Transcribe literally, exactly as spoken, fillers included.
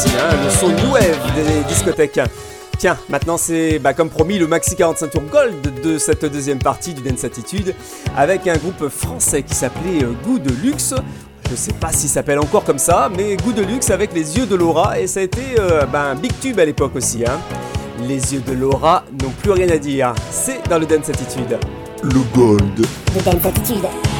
aussi, hein, le son new wave des discothèques. Tiens, maintenant c'est, bah, comme promis, le maxi quarante-cinq tours gold de cette deuxième partie du Dance Attitude, avec un groupe français qui s'appelait euh, Goût de Luxe. Je sais pas s'il s'appelle encore comme ça, mais Goût de Luxe avec les yeux de Laura, et ça a été euh, bah, un big tube à l'époque aussi. Hein. Les yeux de Laura n'ont plus rien à dire, c'est dans le Dance Attitude. Le gold. Le Dance Attitude.